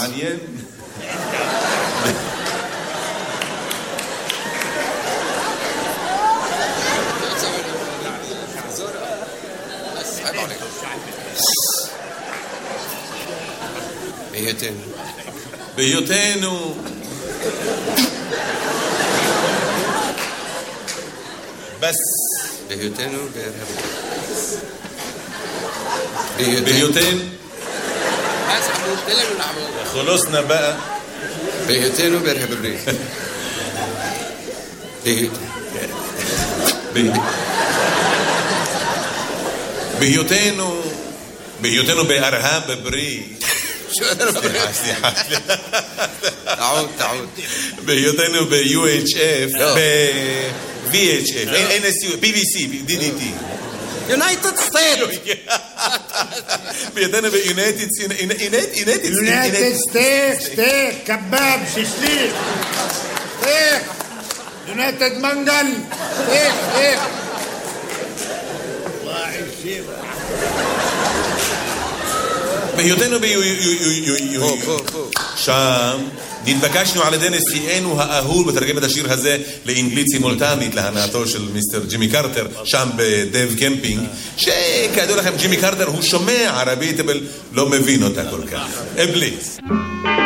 מעניין. בהיותנו בס בהיותנו בהיותנו خلصنا بقى בהיותנו בארצות הברית. בהיותנו בארה"ב הברית. סליחה. تعود בהיותנו ב-UHF, ב-VHF, NSU, BBC, DDT. United States. בהיותנו ב-United States, steak, kebab, shishlik, steak, United Mangal, steak. בהיותנו שם נתבקשנו על ידי נשיאנו האהוב לתרגם את השיר הזה לאנגלית סימולטנית להנאתו של מיסטר ג'ימי קרטר שם בדב קמפינג, שכידוע לכם ג'ימי קרטר הוא שומע ערבית אבל לא מבין אותה כל כך. אבליס